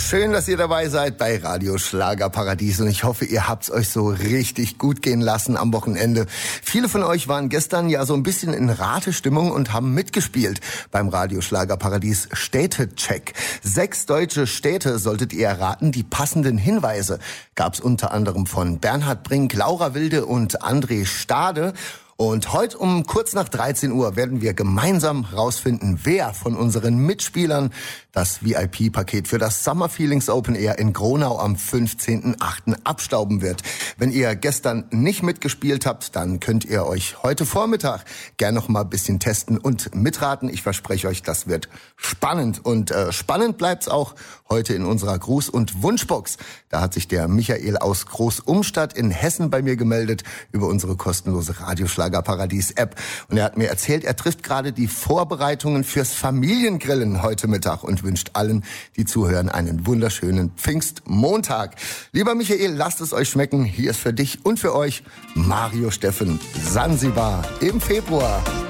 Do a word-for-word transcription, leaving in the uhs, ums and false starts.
Schön, dass ihr dabei seid bei Radio Schlagerparadies und ich hoffe, ihr habt's euch so richtig gut gehen lassen am Wochenende. Viele von euch waren gestern ja so ein bisschen in Ratestimmung und haben mitgespielt beim Radio Schlagerparadies Städtecheck. Sechs deutsche Städte solltet ihr erraten. Die passenden Hinweise gab's unter anderem von Bernhard Brink, Laura Wilde und André Stade. Und heute um kurz nach dreizehn Uhr werden wir gemeinsam rausfinden, wer von unseren Mitspielern das V I P-Paket für das Summer Feelings Open Air in Gronau am fünfzehnten achten abstauben wird. Wenn ihr gestern nicht mitgespielt habt, dann könnt ihr euch heute Vormittag gern noch mal ein bisschen testen und mitraten. Ich verspreche euch, das wird spannend. Und äh, spannend bleibt's auch heute in unserer Gruß- und Wunschbox. Da hat sich der Michael aus Großumstadt in Hessen bei mir gemeldet über unsere kostenlose Radioschlagerparadies-App. Und er hat mir erzählt, er trifft gerade die Vorbereitungen fürs Familiengrillen heute Mittag und wünscht allen, die zuhören, einen wunderschönen Pfingstmontag. Lieber Michael, lasst es euch schmecken. Hier ist für dich und für euch Mario Steffen, Sansibar im Februar.